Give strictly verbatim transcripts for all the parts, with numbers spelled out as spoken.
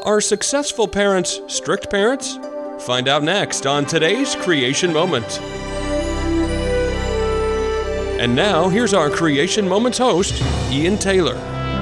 Are successful parents strict parents? Find out next on today's Creation Moment. And now, here's our Creation Moments host, Ian Taylor.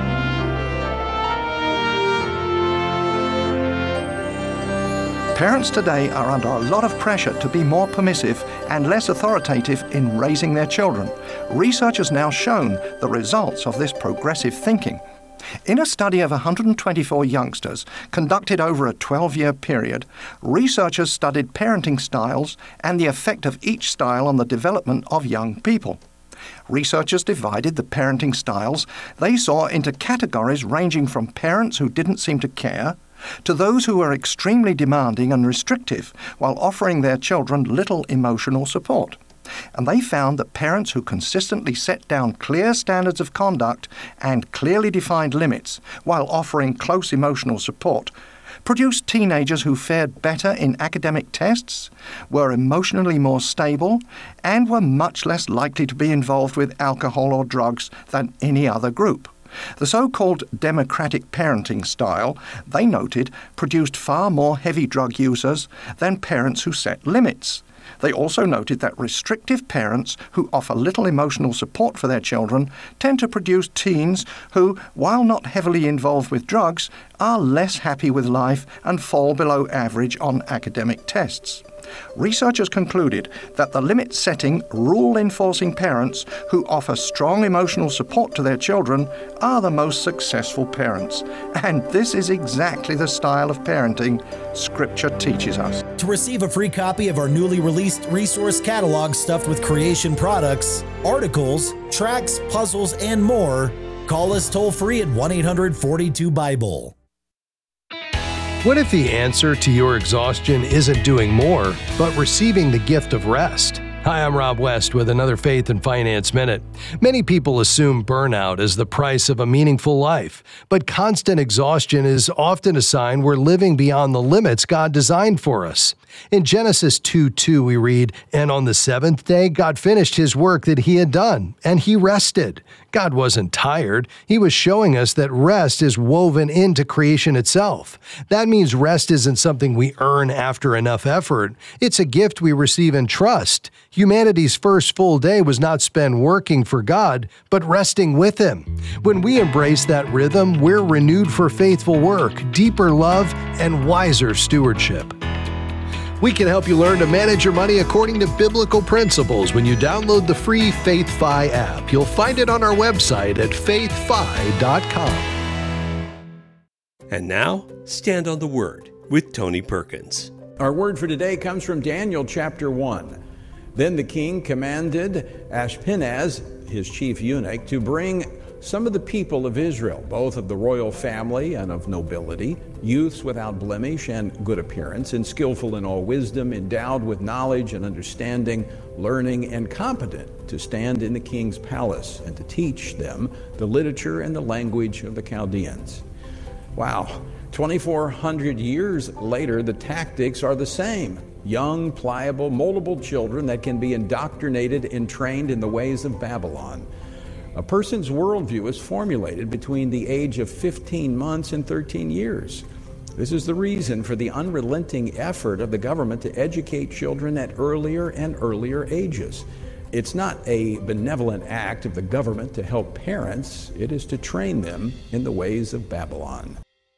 Parents today are under a lot of pressure to be more permissive and less authoritative in raising their children. Research has now shown the results of this progressive thinking. In a study of one hundred twenty-four youngsters conducted over a twelve-year period, researchers studied parenting styles and the effect of each style on the development of young people. Researchers divided the parenting styles they saw into categories ranging from parents who didn't seem to care to those who were extremely demanding and restrictive while offering their children little emotional support. And they found that parents who consistently set down clear standards of conduct and clearly defined limits while offering close emotional support produced teenagers who fared better in academic tests, were emotionally more stable, and were much less likely to be involved with alcohol or drugs than any other group. The so-called democratic parenting style, they noted, produced far more heavy drug users than parents who set limits. They also noted that restrictive parents who offer little emotional support for their children tend to produce teens who, while not heavily involved with drugs, are less happy with life and fall below average on academic tests. Researchers concluded that the limit-setting, rule-enforcing parents who offer strong emotional support to their children are the most successful parents. And this is exactly the style of parenting Scripture teaches us. To receive a free copy of our newly released resource catalog stuffed with creation products, articles, tracts, puzzles, and more, call us toll-free at one eight hundred forty-two Bible. What if the answer to your exhaustion isn't doing more, but receiving the gift of rest? Hi, I'm Rob West with another Faith and Finance Minute. Many people assume burnout is the price of a meaningful life, but constant exhaustion is often a sign we're living beyond the limits God designed for us. In Genesis two two, we read, "And on the seventh day, God finished his work that he had done, and he rested." God wasn't tired. He was showing us that rest is woven into creation itself. That means rest isn't something we earn after enough effort. It's a gift we receive in trust. Humanity's first full day was not spent working for God, but resting with Him. When we embrace that rhythm, we're renewed for faithful work, deeper love, and wiser stewardship. We can help you learn to manage your money according to biblical principles when you download the free FaithFi app. You'll find it on our website at faith fi dot com. And now, Stand on the Word with Tony Perkins. Our word for today comes from Daniel chapter one. Then the king commanded Ashpenaz, his chief eunuch, to bring some of the people of Israel, both of the royal family and of nobility, youths without blemish and good appearance, and skillful in all wisdom, endowed with knowledge and understanding, learning, and competent to stand in the king's palace and to teach them the literature and the language of the Chaldeans. Wow, twenty-four hundred years later, the tactics are the same. Young, pliable, moldable children that can be indoctrinated and trained in the ways of Babylon. A person's worldview is formulated between the age of fifteen months and thirteen years. This is the reason for the unrelenting effort of the government to educate children at earlier and earlier ages. It's not a benevolent act of the government to help parents. It is to train them in the ways of Babylon.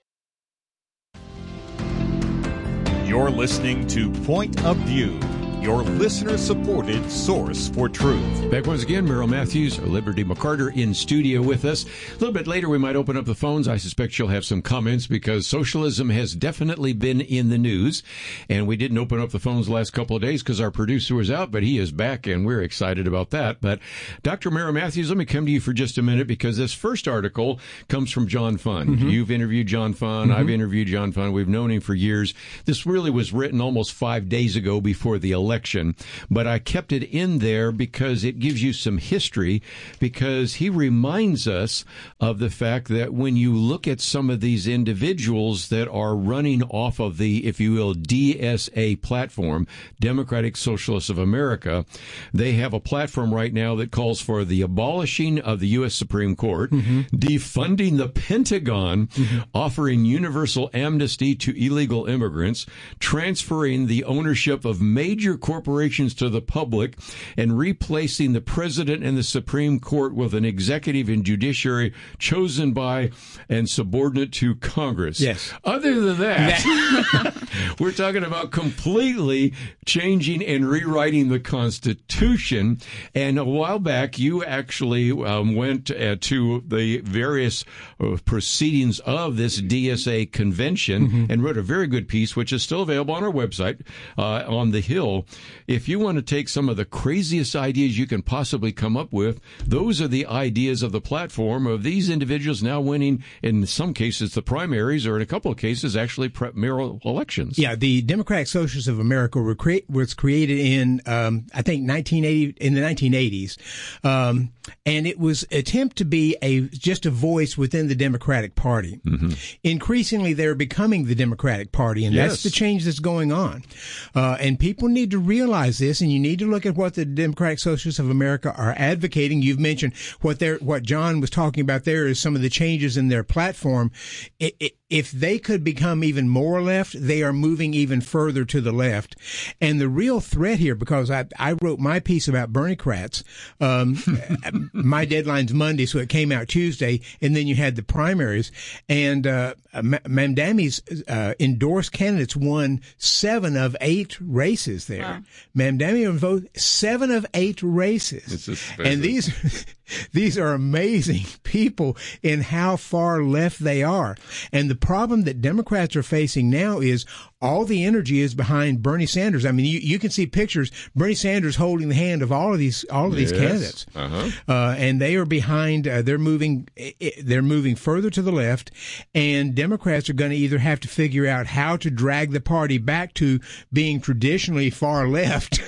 You're listening to Point of View, your listener-supported source for truth. Back once again, Merrill Matthews, Liberty McCarter in studio with us. A little bit later, we might open up the phones. I suspect she'll have some comments because socialism has definitely been in the news. And we didn't open up the phones the last couple of days because our producer was out, but he is back, and we're excited about that. But Doctor Merrill Matthews, let me come to you for just a minute because this first article comes from John Fund. Mm-hmm. You've interviewed John Fund. Mm-hmm. I've interviewed John Fund. We've known him for years. This really was written almost five days ago before the election. election, but I kept it in there because it gives you some history, because he reminds us of the fact that when you look at some of these individuals that are running off of the, if you will, D S A platform, Democratic Socialists of America, they have a platform right now that calls for the abolishing of the U S Supreme Court, mm-hmm. defunding the Pentagon, mm-hmm. offering universal amnesty to illegal immigrants, transferring the ownership of major corporations to the public, and replacing the president and the Supreme Court with an executive and judiciary chosen by and subordinate to Congress. Yes. Other than that, we're talking about completely changing and rewriting the Constitution. And a while back, you actually um, went uh, to the various uh, proceedings of this D S A convention mm-hmm. and wrote a very good piece, which is still available on our website, uh, on the Hill. If you want to take some of the craziest ideas you can possibly come up with, those are the ideas of the platform of these individuals now winning, in some cases, the primaries, or in a couple of cases, actually mayoral elections. Yeah, the Democratic Socialists of America were cre- was created in, um, I think, nineteen eighty in the nineteen eighties, um, and it was an attempt to be a just a voice within the Democratic Party. Mm-hmm. Increasingly, they're becoming the Democratic Party, and yes. that's the change that's going on. Uh, and people need to realize this, and you need to look at what the Democratic Socialists of America are advocating. You've mentioned what they're, what John was talking about there is some of the changes in their platform. It, it, if they could become even more left, they are moving even further to the left. And the real threat here, because I, I wrote my piece about Bernie-crats, um, my deadline's Monday, so it came out Tuesday, and then you had the primaries. And uh, Mamdani's uh, endorsed candidates won seven of eight races there. Wow. Mamdani voted seven of eight races. And these these are amazing people in how far left they are. And the problem that Democrats are facing now is all the energy is behind Bernie Sanders. I mean, you, you can see pictures, Bernie Sanders holding the hand of all of these all of yes. these candidates. Uh-huh. Uh, and they are behind, uh, they're moving they're moving further to the left, and Democrats are going to either have to figure out how to drag the party back to being traditionally far left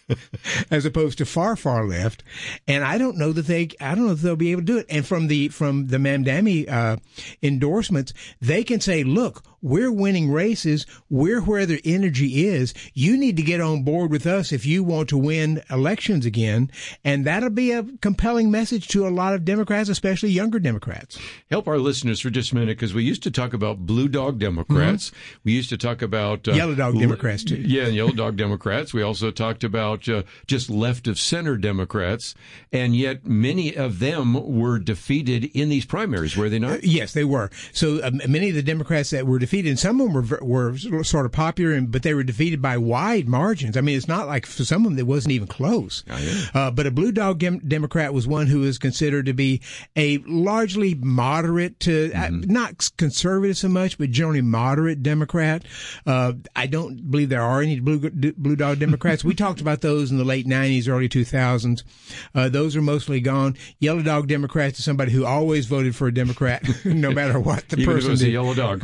as opposed to far, far left. And I don't know that they, I don't know if they'll be able to do it. And from the, from the Mamdani uh, endorsements, they can say, look, we're winning races. We're where the energy is. You need to get on board with us if you want to win elections again. And that'll be a compelling message to a lot of Democrats, especially younger Democrats. Help our listeners for just a minute, because we used to talk about blue dog Democrats. Mm-hmm. We used to talk about uh, yellow dog Democrats, too. Yeah, and yellow dog Democrats. We also talked about uh, just left of center Democrats. And yet many of them were defeated in these primaries, were they not? Uh, yes, they were. So uh, many of the Democrats that were defeated, and some of them were were sort of popular, but they were defeated by wide margins. I mean, it's not like for some of them it wasn't even close. Oh, yeah. uh, but a blue dog dem- Democrat was one who was considered to be a largely moderate to mm-hmm. uh, not conservative so much, but generally moderate Democrat. Uh, I don't believe there are any blue blue dog Democrats. We talked about those in the late nineties, early two thousands. Uh, those are mostly gone. Yellow dog Democrats is somebody who always voted for a Democrat, no matter what the Even person if it was did. a yellow dog.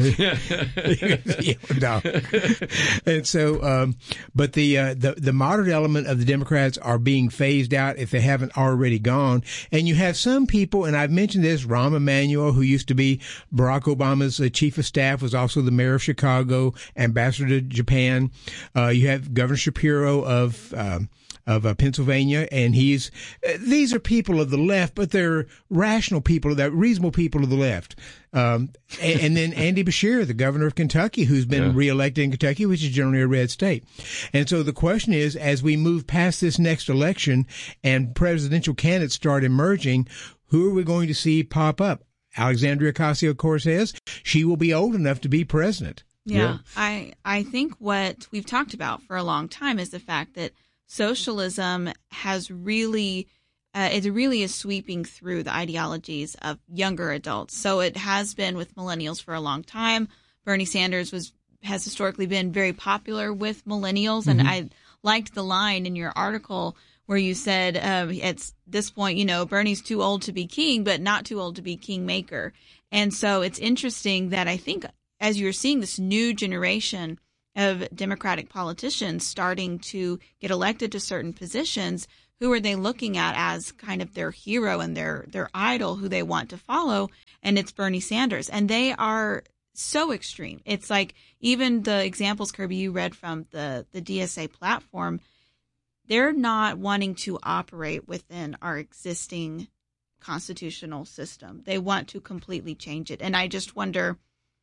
Yellow dog. And so, um, but the, uh, the the moderate element of the Democrats are being phased out if they haven't already gone. And you have some people, and I've mentioned this, Rahm Emanuel, who used to be Barack Obama's uh, chief of staff, was also the mayor of Chicago, ambassador to Japan. Uh, you have Governor Shapiro of um, of uh, Pennsylvania, and he's uh, these are people of the left, but they're rational people, they're reasonable people of the left. Um, and, and then Andy Beshear, the governor of Kentucky, who's been yeah. reelected in Kentucky, which is generally a red state. And so the question is, as we move past this next election and presidential candidates start emerging, who are we going to see pop up? Alexandria Ocasio-Cortez, she will be old enough to be president. Yeah, yeah, I I think what we've talked about for a long time is the fact that socialism has really, uh, it really is sweeping through the ideologies of younger adults. So it has been with millennials for a long time. Bernie Sanders was has historically been very popular with millennials, mm-hmm. and I liked the line in your article where you said uh, at this point, you know, Bernie's too old to be king, but not too old to be kingmaker. And so it's interesting that I think as you're seeing this new generation of Democratic politicians starting to get elected to certain positions, who are they looking at as kind of their hero and their their idol who they want to follow? And it's Bernie Sanders. And they are so extreme. It's like even the examples, Kirby, you read from the, the D S A platform, they're not wanting to operate within our existing constitutional system. They want to completely change it. And I just wonder,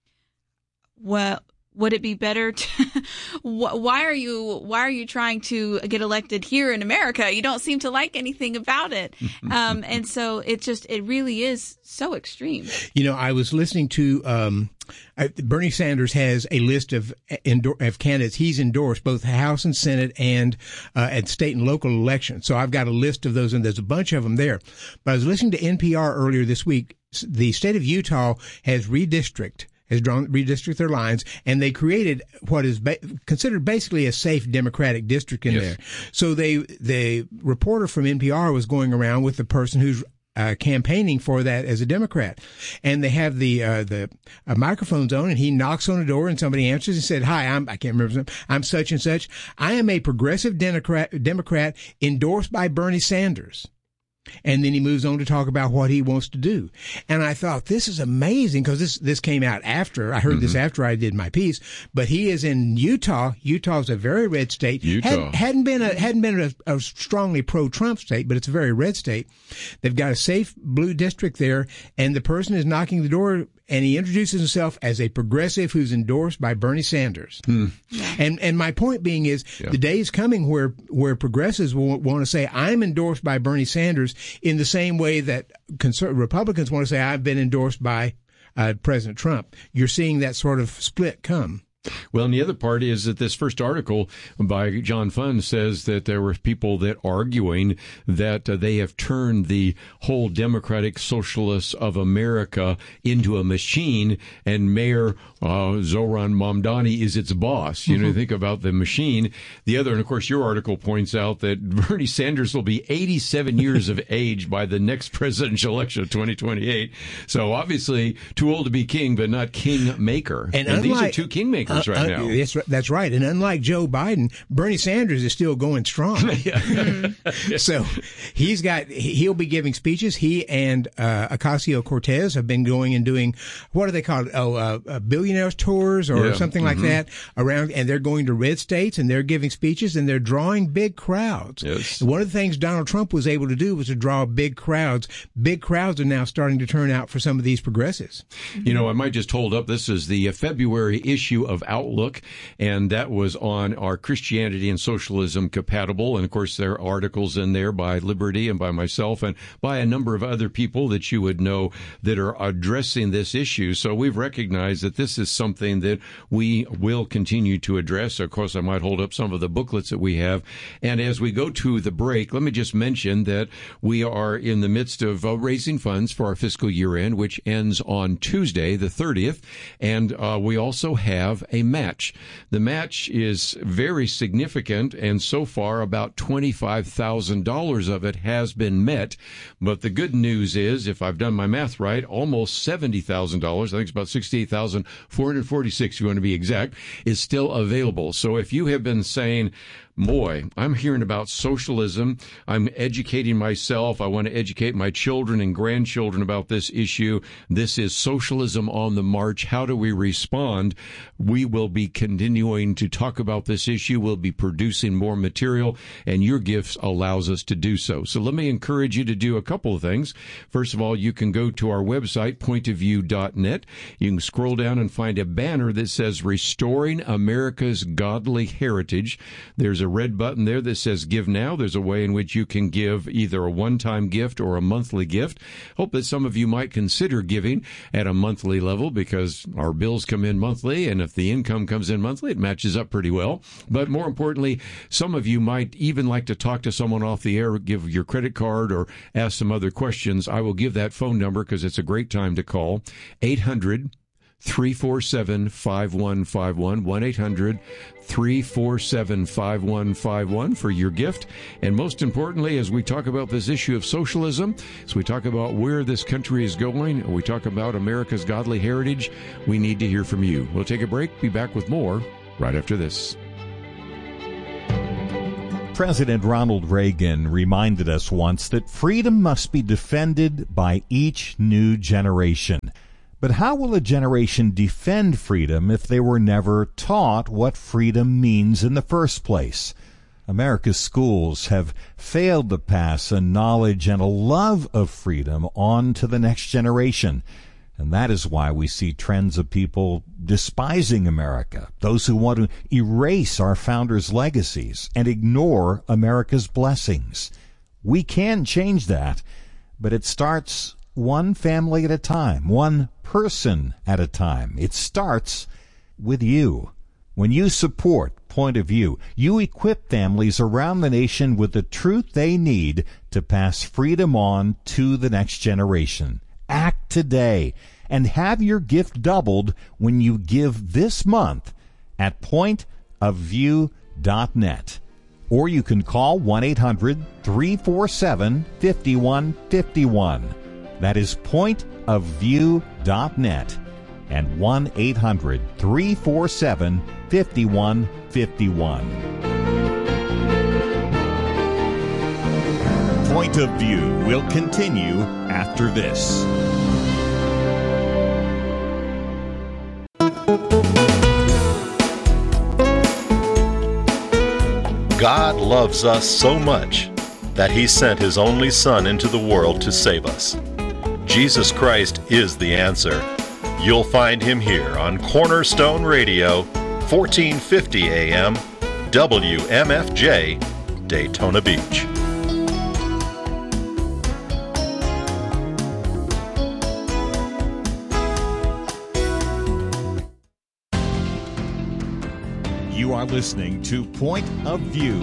well, would it be better to why are you why are you trying to get elected here in America? You don't seem to like anything about it. Um, and so it just it really is so extreme. You know, I was listening to um, uh, Bernie Sanders has a list of endor- of candidates he's endorsed, both House and Senate and uh, at state and local elections. So I've got a list of those, and there's a bunch of them there. But I was listening to N P R earlier this week. The state of Utah has redistricted. has drawn redistrict their lines, and they created what is ba- considered basically a safe Democratic district in yes. there. So they the reporter from N P R was going around with the person who's uh, campaigning for that as a Democrat, and they have the uh, the uh, microphones on, and he knocks on the door, and somebody answers and said, "Hi, I'm I can't remember I'm such and such. I am a progressive Democrat Democrat endorsed by Bernie Sanders." And then he moves on to talk about what he wants to do. And I thought, this is amazing, because this, this came out after, I heard mm-hmm. this after I did my piece, but he is in Utah. Utah's a very red state. Utah. Hadn't, hadn't been a, hadn't been a, a strongly pro-Trump state, but it's a very red state. They've got a safe blue district there, and the person is knocking the door, and he introduces himself as a progressive who's endorsed by Bernie Sanders. Hmm. And and my point being is yeah. the day is coming where where progressives will want to say, I'm endorsed by Bernie Sanders, in the same way that conser- Republicans want to say, I've been endorsed by uh, President Trump. You're seeing that sort of split come. Well, and the other part is that this first article by John Funn says that there were people that arguing that uh, they have turned the whole Democratic Socialists of America into a machine, and Mayor uh, Zohran Mamdani is its boss. You mm-hmm. know, think about the machine. The other, and of course, your article points out that Bernie Sanders will be eighty-seven years of age by the next presidential election of twenty twenty-eight. So obviously, too old to be king, but not king maker. And, and unlike, these are two kingmakers. Uh, right now. Uh, that's, that's right. And unlike Joe Biden, Bernie Sanders is still going strong. So he's got, he'll be giving speeches. He and uh, Ocasio-Cortez have been going and doing, what are they called? Oh, uh, uh, billionaires tours or yeah. something mm-hmm. like that around. And they're going to red states and they're giving speeches and they're drawing big crowds. Yes. And one of the things Donald Trump was able to do was to draw big crowds. Big crowds are now starting to turn out for some of these progressives. You know, I might just hold up. This is the February issue of Outlook, and that was on our Christianity and Socialism Compatible. And of course, there are articles in there by Liberty and by myself and by a number of other people that you would know that are addressing this issue. So we've recognized that this is something that we will continue to address. Of course, I might hold up some of the booklets that we have. And as we go to the break, let me just mention that we are in the midst of uh, raising funds for our fiscal year end, which ends on Tuesday, the thirtieth. And uh, we also have a match. The match is very significant, and so far about twenty-five thousand dollars of it has been met. But the good news is, if I've done my math right, almost seventy thousand dollars, I think it's about sixty-eight thousand four hundred forty-six, if you want to be exact, is still available. So if you have been saying, boy, I'm hearing about socialism, I'm educating myself, I want to educate my children and grandchildren about this issue, this is socialism on the march, how do we respond? We will be continuing to talk about this issue, we'll be producing more material, and your gifts allows us to do so. So let me encourage you to do a couple of things. First of all, you can go to our website, point of view dot net. You can scroll down and find a banner that says Restoring America's Godly Heritage. There's a red button there that says Give Now. There's a way in which you can give either a one-time gift or a monthly gift. Hope that some of you might consider giving at a monthly level, because our bills come in monthly, and if the income comes in monthly, it matches up pretty well. But more importantly, some of you might even like to talk to someone off the air, give your credit card, or ask some other questions. I will give that phone number because it's a great time to call. eight hundred three four seven five one five one, one eight hundred three four seven five one five one for your gift. And most importantly, as we talk about this issue of socialism, as we talk about where this country is going, and we talk about America's godly heritage, we need to hear from you. We'll take a break, be back with more right after this. President Ronald Reagan reminded us once that freedom must be defended by each new generation. But how will a generation defend freedom if they were never taught what freedom means in the first place? America's schools have failed to pass a knowledge and a love of freedom on to the next generation. And that is why we see trends of people despising America, those who want to erase our founders' legacies and ignore America's blessings. We can change that, but it starts one family at a time, one person at a time. It starts with you. When you support Point of View, you equip families around the nation with the truth they need to pass freedom on to the next generation. Act today and have your gift doubled when you give this month at point of view dot net. Or you can call one eight hundred three four seven five one five one. That is point of view dot net and one eight hundred three four seven five one five one. Point of View will continue after this. God loves us so much that He sent His only Son into the world to save us. Jesus Christ is the answer. You'll find Him here on Cornerstone Radio, fourteen fifty A M, W M F J, Daytona Beach. You are listening to Point of View.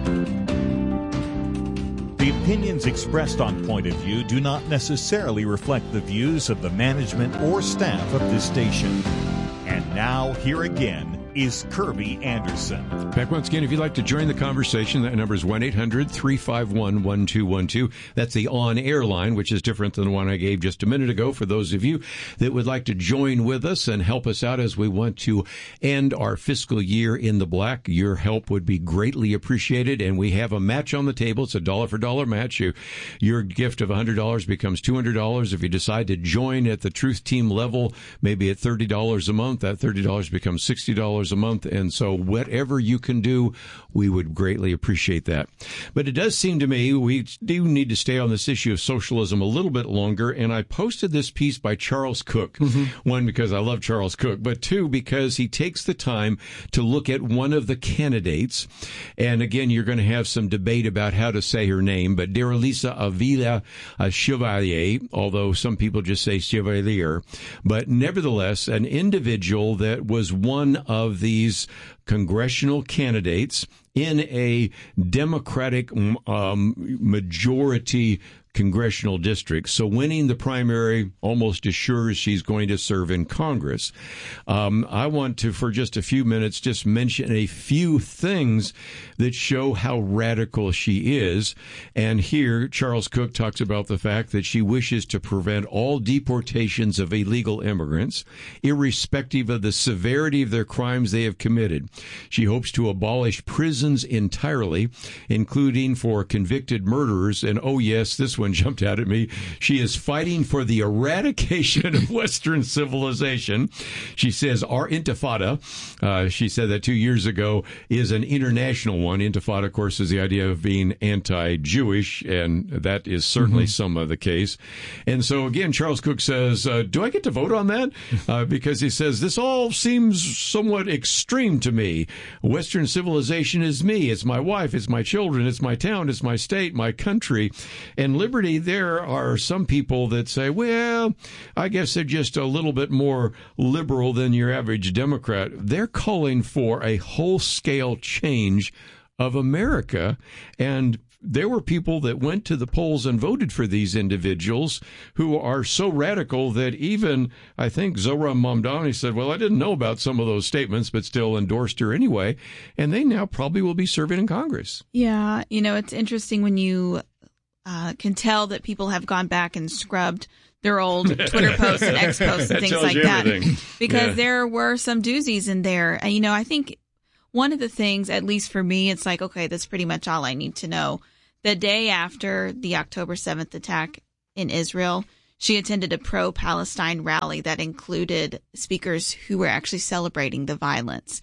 The opinions expressed on Point of View do not necessarily reflect the views of the management or staff of this station. And now, here again is Kirby Anderson. Back once again, if you'd like to join the conversation, that number is one eight hundred three five one one two one two. That's the on-air line, which is different than the one I gave just a minute ago for those of you that would like to join with us and help us out as we want to end our fiscal year in the black. Your help would be greatly appreciated, and we have a match on the table. It's a dollar-for-dollar match. You, your gift of one hundred dollars becomes two hundred dollars. If you decide to join at the Truth Team level, maybe at thirty dollars a month, that thirty dollars becomes sixty dollars a month. And so whatever you can do, we would greatly appreciate that. But it does seem to me we do need to stay on this issue of socialism a little bit longer. And I posted this piece by Charles Cook. Mm-hmm. One, because I love Charles Cook, but two, because he takes the time to look at one of the candidates. And again, you're going to have some debate about how to say her name, but Daralisa Avila uh, Chevalier, although some people just say Chevalier, but nevertheless, an individual that was one of these congressional candidates in a Democratic um, majority congressional district. So winning the primary almost assures she's going to serve in Congress. Um, I want to, for just a few minutes, just mention a few things that show how radical she is. And here, Charles Cook talks about the fact that she wishes to prevent all deportations of illegal immigrants, irrespective of the severity of their crimes they have committed. She hopes to abolish prisons entirely, including for convicted murderers. And oh yes, this one jumped out at me. She is fighting for the eradication of Western civilization. She says our intifada, uh, she said that two years ago, is an international one. Intifada, of course, is the idea of being anti-Jewish, and that is certainly mm-hmm. some of the case. And so, again, Charles Cook says, uh, do I get to vote on that? Uh, because he says, this all seems somewhat extreme to me. Western civilization is me. It's my wife. It's my children. It's my town. It's my state, my country. And liberty, there are some people that say, well, I guess they're just a little bit more liberal than your average Democrat. They're calling for a whole-scale change of America, and there were people that went to the polls and voted for these individuals who are so radical that even, I think, Zohran Mamdani said, well, I didn't know about some of those statements, but still endorsed her anyway, and they now probably will be serving in Congress. Yeah, you know, it's interesting when you Uh, can tell that people have gone back and scrubbed their old Twitter posts and X posts and things like that, because yeah. there were some doozies in there. And, you know, I think one of the things, at least for me, it's like, okay, that's pretty much all I need to know. The day after the October seventh attack in Israel, she attended a pro-Palestine rally that included speakers who were actually celebrating the violence,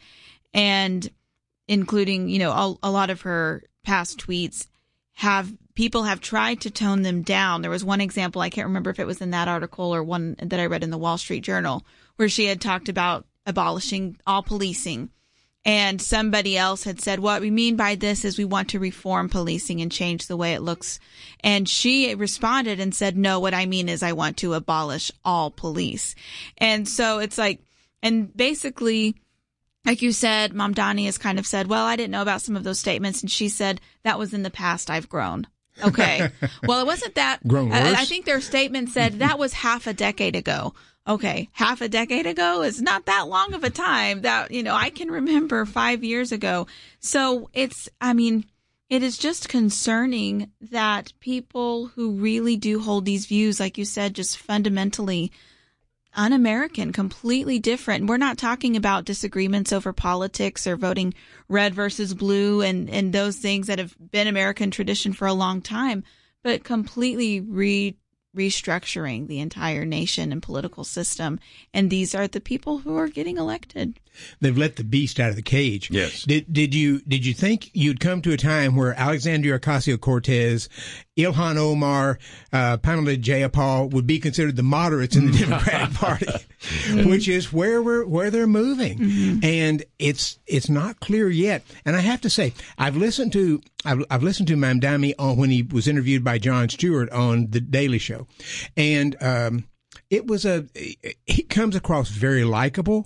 and including, you know, a, a lot of her past tweets have people have tried to tone them down. There was one example, I can't remember if it was in that article or one that I read in the Wall Street Journal, where she had talked about abolishing all policing. And somebody else had said, what we mean by this is we want to reform policing and change the way it looks. And she responded and said, no, what I mean is I want to abolish all police. And so it's like, and basically, like you said, Mamdani has kind of said, well, I didn't know about some of those statements. And she said, that was in the past. I've grown. Okay. Well, it wasn't that. Grown worse? I, I think their statement said that was half a decade ago. Okay, half a decade ago is not that long of a time that, you know, I can remember five years ago. So it's, I mean, it is just concerning that people who really do hold these views, like you said, just fundamentally un-American, completely different. We're not talking about disagreements over politics or voting red versus blue and, and those things that have been American tradition for a long time, but completely re restructuring the entire nation and political system. And these are the people who are getting elected. They've let the beast out of the cage. Yes. Did did you did you think you'd come to a time where Alexandria Ocasio-Cortez, Ilhan Omar, uh, Pamela Jayapal would be considered the moderates in the Democratic Party, which is where we're where they're moving, mm-hmm. and it's it's not clear yet. And I have to say, I've listened to I've, I've listened to Mamdani on when he was interviewed by Jon Stewart on the Daily Show, and um, it was a he comes across very likable.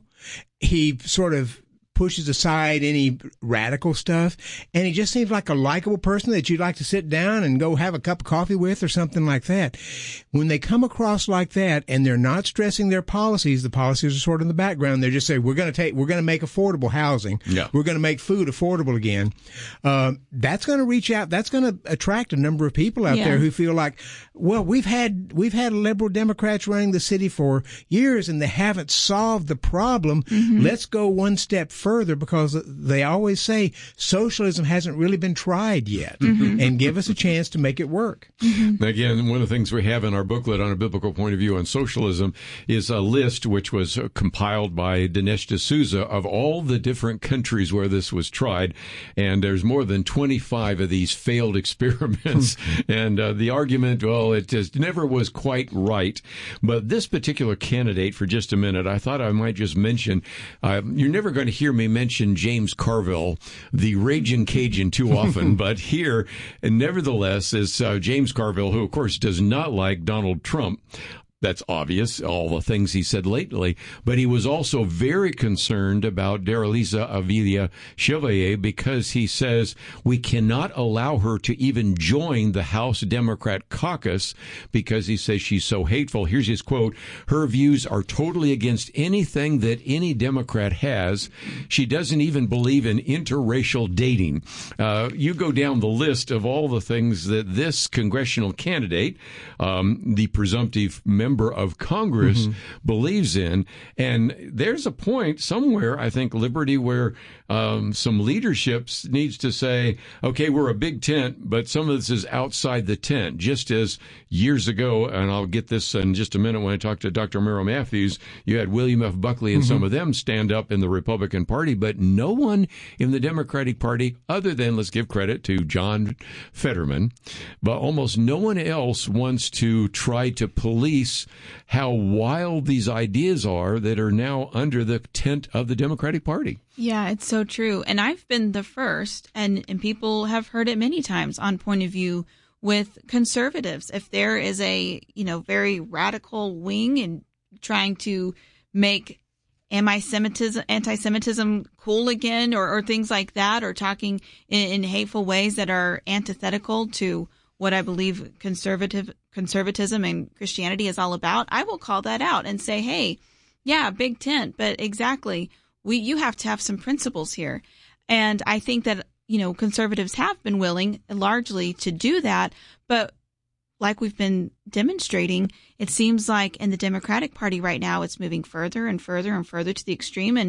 He sort of pushes aside any radical stuff, and he just seems like a likable person that you'd like to sit down and go have a cup of coffee with or something like that. When they come across like that and they're not stressing their policies, the policies are sort of in the background. They're just saying, we're going to take, we're going to make affordable housing. Yeah. We're going to make food affordable again. Uh, that's going to reach out. That's going to attract a number of people out yeah. there who feel like, well, we've had, we've had liberal Democrats running the city for years and they haven't solved the problem. Mm-hmm. Let's go one step further, because they always say socialism hasn't really been tried yet, mm-hmm. and give us a chance to make it work. Mm-hmm. Again, one of the things we have in our booklet on a biblical point of view on socialism is a list which was compiled by Dinesh D'Souza of all the different countries where this was tried, and there's more than twenty-five of these failed experiments. And uh, the argument, well, it just never was quite right. But this particular candidate, for just a minute, I thought I might just mention, uh, you're never going to hear me mention James Carville, the raging Cajun, too often, but here, nevertheless, is uh, James Carville, who, of course, does not like Donald Trump. That's obvious, all the things he said lately. But he was also very concerned about Daralisa Avila Chevalier because he says we cannot allow her to even join the House Democrat caucus because he says she's so hateful. Here's his quote. Her views are totally against anything that any Democrat has. She doesn't even believe in interracial dating. Uh, you go down the list of all the things that this congressional candidate, um, the presumptive member of Congress, mm-hmm. believes in. And there's a point somewhere, I think, Liberty, where um, some leadership needs to say, okay, we're a big tent, but some of this is outside the tent. Just as years ago, and I'll get this in just a minute when I talk to Doctor Merrill Matthews, you had William F. Buckley and mm-hmm. some of them stand up in the Republican Party, but no one in the Democratic Party, other than, let's give credit to John Fetterman, but almost no one else wants to try to police how wild these ideas are that are now under the tent of the Democratic Party. Yeah, it's so true. And I've been the first, and, and people have heard it many times on Point of View with conservatives. If there is a, you know, very radical wing and trying to make anti-Semitism, anti-Semitism cool again, or, or things like that, or talking in, in hateful ways that are antithetical to what I believe conservative conservatism and Christianity is all about, I will call that out and say, hey, yeah, big tent, but exactly, we you have to have some principles here. And I think that, you know, conservatives have been willing largely to do that, but like we've been demonstrating, it seems like in the Democratic Party right now, it's moving further and further and further to the extreme. And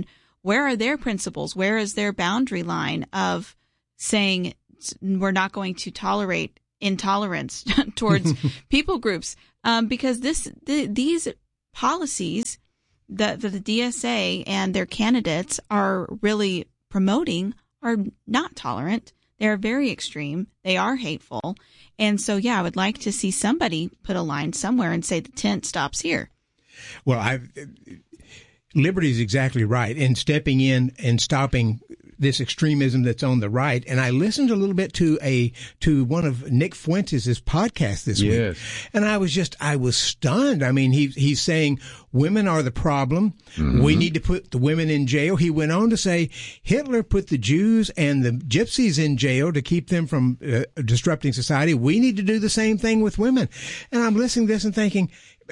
where are their principles? Where is their boundary line of saying we're not going to tolerate intolerance towards people groups? Um, because this the, these policies that the, the D S A and their candidates are really promoting are not tolerant. They're very extreme. They are hateful. And so, yeah, I would like to see somebody put a line somewhere and say the tent stops here. Well, I Liberty is exactly right in stepping in and stopping this extremism that's on the right. And I listened a little bit to a to one of Nick Fuentes' podcasts this yes. week, and I was just I was stunned. I mean, he he's saying women are the problem. Mm-hmm. We need to put the women in jail. He went on to say Hitler put the Jews and the gypsies in jail to keep them from uh, disrupting society. We need to do the same thing with women. And I'm listening to this and thinking,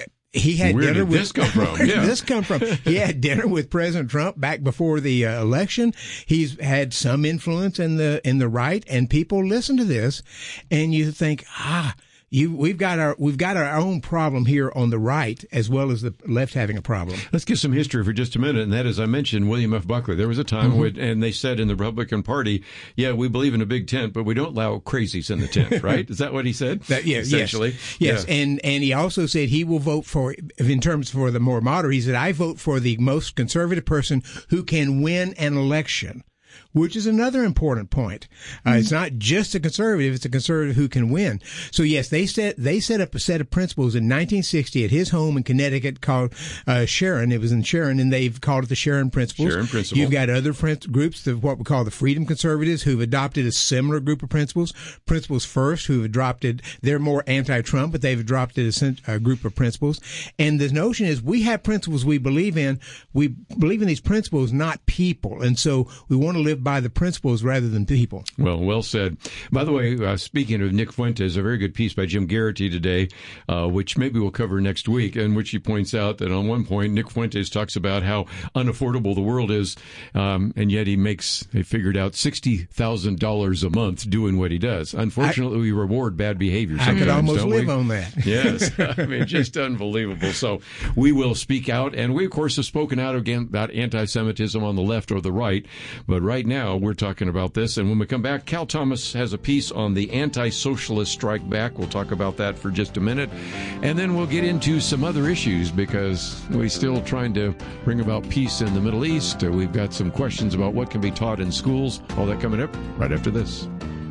he had Where dinner did with this come from? Where Yeah. did this come from? He had dinner with President Trump back before the uh, election. He's had some influence in the in the right, and people listen to this, and you think, ah, you we've got our we've got our own problem here on the right as well as the left having a problem. Let's get some history for just a minute, and that, as I mentioned, William F. Buckley. There was a time Mm-hmm. when, and they said in the Republican Party, yeah, we believe in a big tent, but we don't allow crazies in the tent, right? Is that what he said? That, yeah, essentially. Yes, yes. Yeah. And and he also said he will vote for, in terms for the more moderate, he said, I vote for the most conservative person who can win an election, which is another important point. Uh, mm-hmm. It's not just a conservative; it's a conservative who can win. So yes, they set they set up a set of principles in nineteen sixty at his home in Connecticut called uh, Sharon. It was in Sharon, and they've called it the Sharon Principles. Sharon Principle. You've got other prin- groups, the, what we call the Freedom Conservatives, who've adopted a similar group of principles. Principles First, who've adopted, they're more anti-Trump, but they've adopted a, a group of principles. And the notion is we have principles we believe in. We believe in these principles, not people, and so we want to live by the principles rather than people. Well, well said. By the way, uh, speaking of Nick Fuentes, a very good piece by Jim Garrity today, uh, which maybe we'll cover next week, in which he points out that on one point, Nick Fuentes talks about how unaffordable the world is, um, and yet he makes, they figured out sixty thousand dollars a month doing what he does. Unfortunately, I, we reward bad behavior sometimes, I could almost don't live we? on that. Yes. I mean, just unbelievable. So we will speak out, and we, of course, have spoken out again about anti-Semitism on the left or the right, but right now we're talking about this. And when we come back, Cal Thomas has a piece on the anti-socialist strike back. We'll talk about that for just a minute. And then we'll get into some other issues because we're still trying to bring about peace in the Middle East. We've got some questions about what can be taught in schools. All that coming up right after this.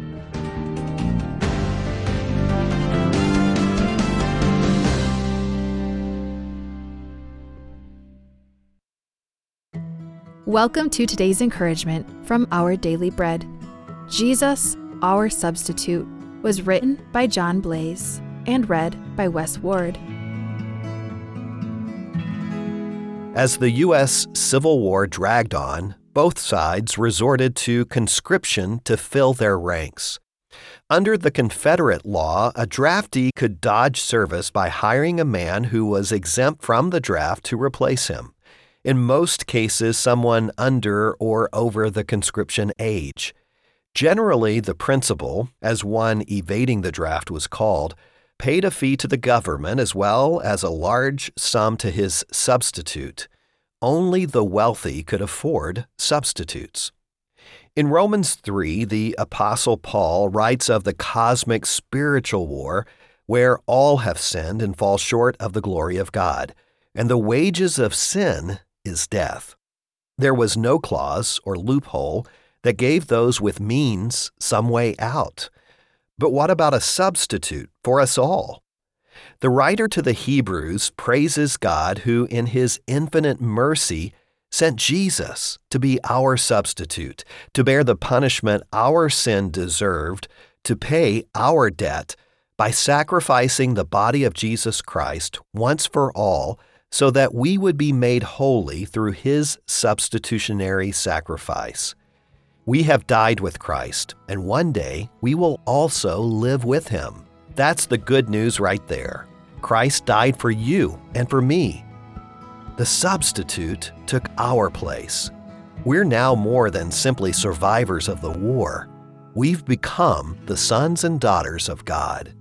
Welcome to today's encouragement from Our Daily Bread. Jesus, Our Substitute, was written by John Blaze and read by Wes Ward. As the U S Civil War dragged on, both sides resorted to conscription to fill their ranks. Under the Confederate law, a draftee could dodge service by hiring a man who was exempt from the draft to replace him. In most cases, someone under or over the conscription age. Generally, the principal, as one evading the draft was called, paid a fee to the government as well as a large sum to his substitute. Only the wealthy could afford substitutes. In Romans three, the Apostle Paul writes of the cosmic spiritual war where all have sinned and fall short of the glory of God, and the wages of sin is death. There was no clause or loophole that gave those with means some way out. But what about a substitute for us all? The writer to the Hebrews praises God who, in his infinite mercy, sent Jesus to be our substitute, to bear the punishment our sin deserved, to pay our debt by sacrificing the body of Jesus Christ once for all, so that we would be made holy through his substitutionary sacrifice. We have died with Christ, and one day we will also live with him. That's the good news right there. Christ died for you and for me. The substitute took our place. We're now more than simply survivors of the war. We've become the sons and daughters of God.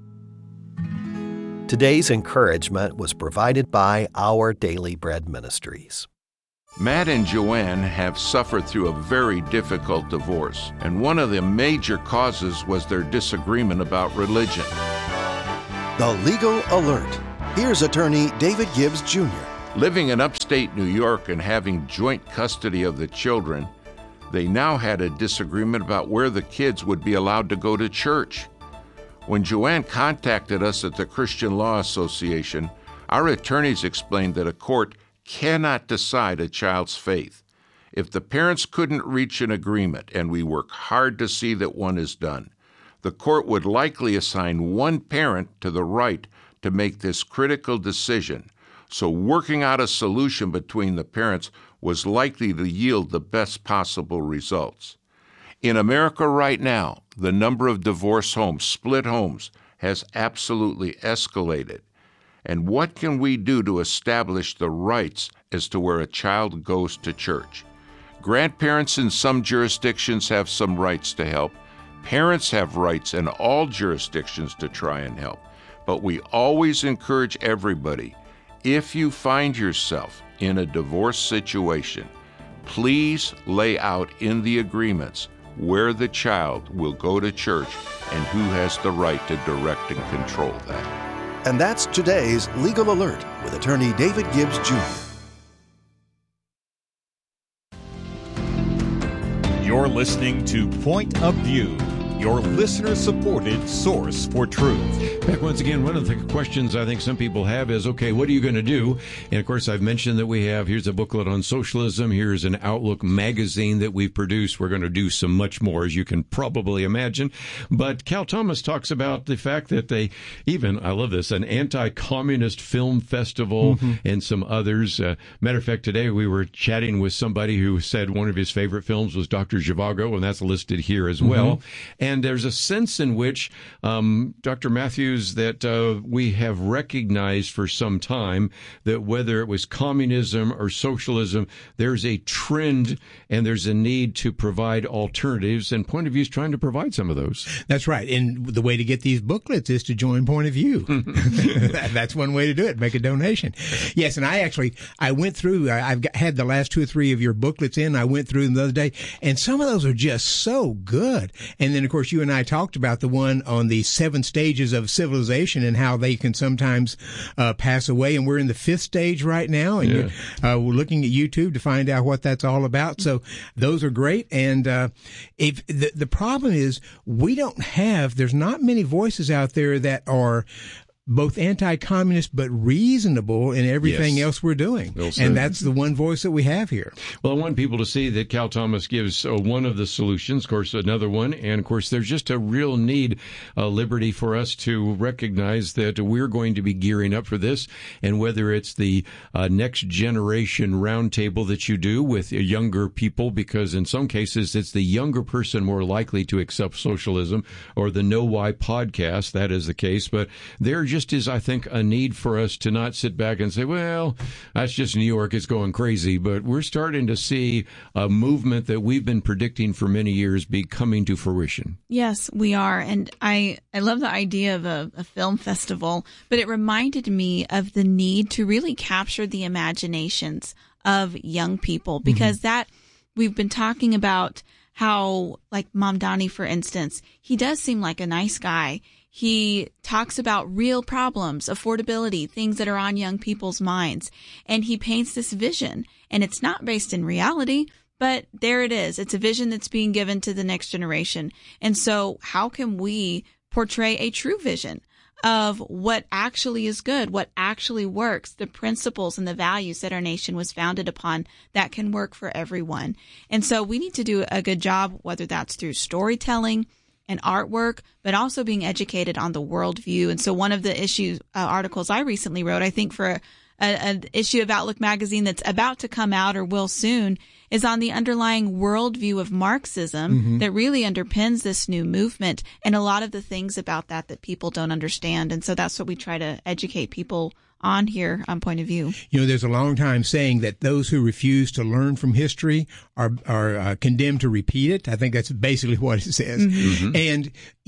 Today's encouragement was provided by Our Daily Bread Ministries. Matt and Joanne have suffered through a very difficult divorce, and one of the major causes was their disagreement about religion. The Legal Alert. Here's attorney David Gibbs, Junior Living in upstate New York and having joint custody of the children, they now had a disagreement about where the kids would be allowed to go to church. When Joanne contacted us at the Christian Law Association, our attorneys explained that a court cannot decide a child's faith. If the parents couldn't reach an agreement, and we work hard to see that one is done, the court would likely assign one parent to the right to make this critical decision. So working out a solution between the parents was likely to yield the best possible results. In America right now, the number of divorce homes, split homes, has absolutely escalated. And what can we do to establish the rights as to where a child goes to church? Grandparents in some jurisdictions have some rights to help. Parents have rights in all jurisdictions to try and help. But we always encourage everybody, if you find yourself in a divorce situation, please lay out in the agreements where the child will go to church and who has the right to direct and control that. And that's today's Legal Alert with attorney David Gibbs, Junior You're listening to Point of View, your listener-supported source for truth. Back once again, one of the questions I think some people have is, okay, what are you going to do? And, of course, I've mentioned that we have, here's a booklet on socialism. Here's an Outlook magazine that we've produced. We're going to do some much more, as you can probably imagine. But Cal Thomas talks about the fact that they even, I love this, an anti-communist film festival mm-hmm. and some others. Uh, matter of fact, today we were chatting with somebody who said one of his favorite films was Doctor Zhivago, and that's listed here as well. Mm-hmm. And there's a sense in which, um, Doctor Matthews, that uh, we have recognized for some time that whether it was communism or socialism, there's a trend and there's a need to provide alternatives, and Point of View is trying to provide some of those. That's right. And the way to get these booklets is to join Point of View. That's one way to do it. Make a donation. Yes, and I actually, I went through, I've got, had the last two or three of your booklets in. I went through them the other day, and some of those are just so good. And then, of course, you and I talked about the one on the seven stages of civilization and how they can sometimes uh, pass away. And we're in the fifth stage right now. And yeah. uh, we're looking at YouTube to find out what that's all about. So those are great. And uh, if the, the problem is we don't have, there's not many voices out there that are both anti-communist but reasonable in everything yes. else we're doing. Well and that's the one voice that we have here. Well, I want people to see that Cal Thomas gives uh, one of the solutions, of course, another one. And, of course, there's just a real need, uh, Liberty, for us to recognize that we're going to be gearing up for this. And whether it's the uh, next generation roundtable that you do with younger people, because in some cases it's the younger person more likely to accept socialism, or the Know Why podcast, that is the case. But they're just is, I think, a need for us to not sit back and say, well, that's just New York, it's going crazy. But we're starting to see a movement that we've been predicting for many years be coming to fruition. Yes, we are. And I, I love the idea of a, a film festival, but it reminded me of the need to really capture the imaginations of young people, because mm-hmm. that we've been talking about how, like Mamdani, for instance, he does seem like a nice guy. He talks about real problems, affordability, things that are on young people's minds. And he paints this vision. And it's not based in reality, but there it is. It's a vision that's being given to the next generation. And so how can we portray a true vision of what actually is good, what actually works, the principles and the values that our nation was founded upon that can work for everyone? And so we need to do a good job, whether that's through storytelling and artwork, but also being educated on the worldview. And so one of the issue uh, articles I recently wrote, I think for an issue of Outlook magazine that's about to come out or will soon, is on the underlying worldview of Marxism mm-hmm. that really underpins this new movement, and a lot of the things about that that people don't understand. And so that's what we try to educate people on here on Point of View. You know, there's a long time saying that those who refuse to learn from history are are uh, condemned to repeat it. I think that's basically what it says. Mm-hmm. And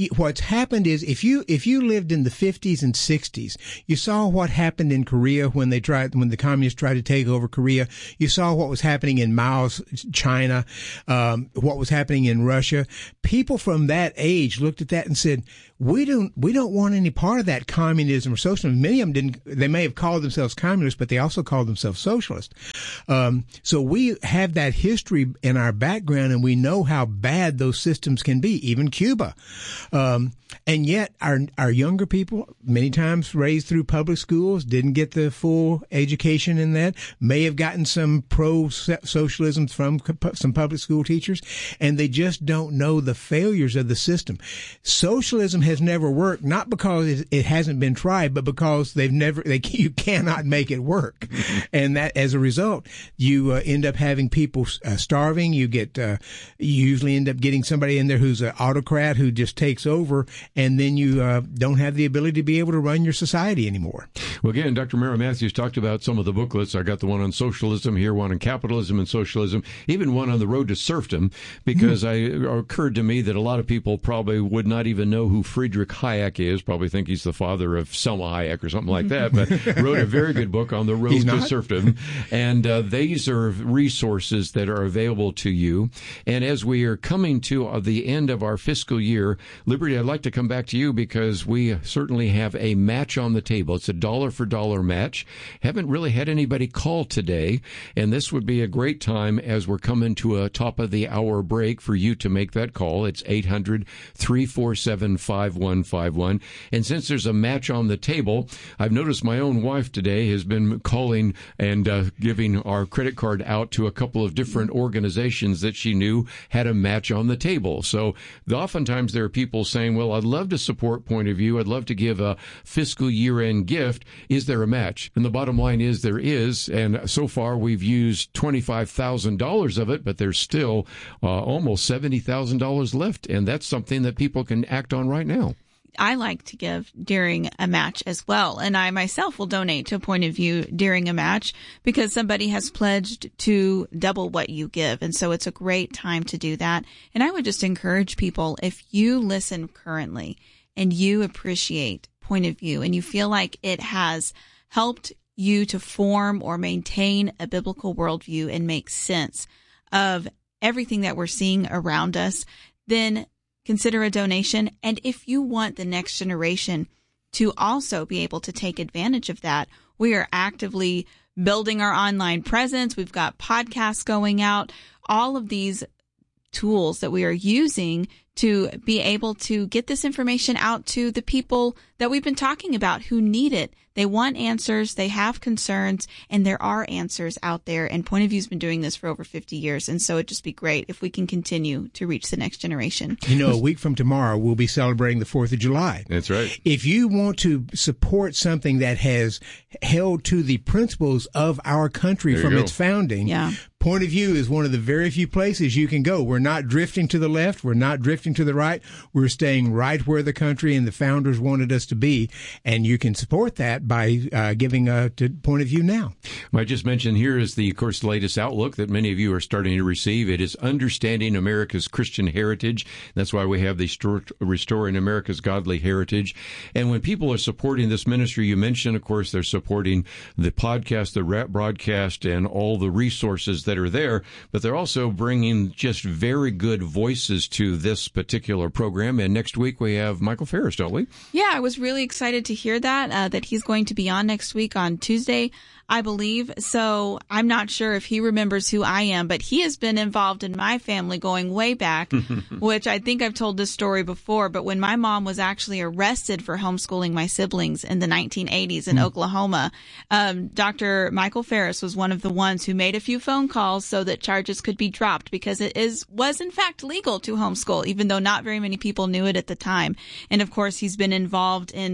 what's happened is if you if you lived in the fifties and sixties, you saw what happened in Korea when they tried when the communists tried to take over Korea. You saw what was happening in Mao's China, um, what was happening in Russia. People from that age looked at that and said, "We don't we don't want any part of that communism or socialism." Many of them didn't. They may have called themselves communists, but they also called themselves socialists. Um, so we have that history in our background, and we know how bad those systems can be. Even Cuba. Um, and yet our, our younger people, many times raised through public schools, didn't get the full education in that, may have gotten some pro-socialism from some public school teachers, and they just don't know the failures of the system. Socialism has never worked, not because it hasn't been tried, but because they've never, they, you cannot make it work. And that, as a result, you uh, end up having people uh, starving. You get, uh, you usually end up getting somebody in there who's an autocrat who just takes over, and then you uh, don't have the ability to be able to run your society anymore. Well, again, Doctor Mara Matthews talked about some of the booklets. I got the one on socialism here, one on capitalism and socialism, even one on the road to serfdom, because mm-hmm. I, it occurred to me that a lot of people probably would not even know who Friedrich Hayek is, probably think he's the father of Selma Hayek or something like that, but wrote a very good book on the road he's to not. serfdom. And uh, these are resources that are available to you. And as we are coming to uh, the end of our fiscal year, Liberty, I'd like to come back to you because we certainly have a match on the table. It's a dollar for dollar match. Haven't really had anybody call today, and this would be a great time as we're coming to a top of the hour break for you to make that call. It's eight hundred, three four seven, five one five one. And since there's a match on the table, I've noticed my own wife today has been calling and uh, giving our credit card out to a couple of different organizations that she knew had a match on the table. So oftentimes there are people saying, well, I'd love to support Point of View. I'd love to give a fiscal year-end gift. Is there a match? And the bottom line is there is. And so far we've used twenty-five thousand dollars of it, but there's still uh, almost seventy thousand dollars left. And that's something that people can act on right now. I like to give during a match as well. And I myself will donate to a Point of View during a match because somebody has pledged to double what you give. And so it's a great time to do that. And I would just encourage people, if you listen currently and you appreciate Point of View and you feel like it has helped you to form or maintain a biblical worldview and make sense of everything that we're seeing around us, then consider a donation. And if you want the next generation to also be able to take advantage of that, we are actively building our online presence. We've got podcasts going out, all of these tools that we are using to be able to get this information out to the people that we've been talking about who need it. They want answers, they have concerns, and there are answers out there. And Point of View's been doing this for over fifty years. And so it'd just be great if we can continue to reach the next generation. You know, a week from tomorrow, we'll be celebrating the fourth of July. That's right. If you want to support something that has held to the principles of our country There from you go. its founding, Yeah. Point of View is one of the very few places you can go. We're not drifting to the left. We're not drifting to the right. We're staying right where the country and the founders wanted us to be. And you can support that by uh, giving uh, to Point of View now. I just mentioned here is the, of course, latest outlook that many of you are starting to receive. It is Understanding America's Christian Heritage. That's why we have the Stor- Restoring America's Godly Heritage. And when people are supporting this ministry, you mentioned, of course, they're supporting the podcast, the rap broadcast, and all the resources that are there, but they're also bringing just very good voices to this particular program. And next week we have Michael Ferris, don't we? Yeah, I was really excited to hear that, uh, that he's going to be on next week on Tuesday, I believe. So I'm not sure if he remembers who I am, but he has been involved in my family going way back, which I think I've told this story before. But when my mom was actually arrested for homeschooling my siblings in the nineteen eighties in mm. Oklahoma, um, Doctor Michael Ferris was one of the ones who made a few phone calls so that charges could be dropped, because it is was in fact legal to homeschool, even though not very many people knew it at the time. And of course, he's been involved in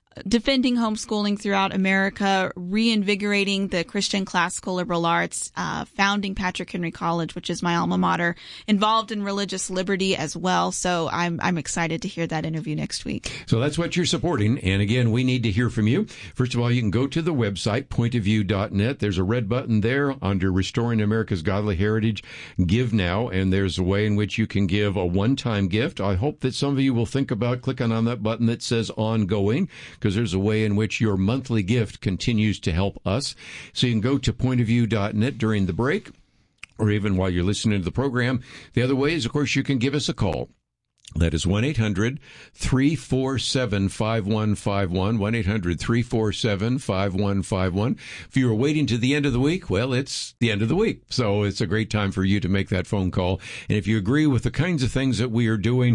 defending homeschooling throughout America, reinvigorating the Christian classical liberal arts, uh, founding Patrick Henry College, which is my alma mater, involved in religious liberty as well. So I'm I'm excited to hear that interview next week. So that's what you're supporting. And again, we need to hear from you. First of all, you can go to the website, point of view dot net. There's a red button there under Restoring America's Godly Heritage. Give now. And there's a way in which you can give a one-time gift. I hope that some of you will think about clicking on that button that says ongoing, because there's a way in which your monthly gift continues to help us. So you can go to point of view dot net during the break, or even while you're listening to the program. The other way is, of course, you can give us a call. That is one eight hundred three four seven five one five one, one eight hundred three four seven five one five one. If you were waiting to the end of the week, well, it's the end of the week. So it's a great time for you to make that phone call. And if you agree with the kinds of things that we are doing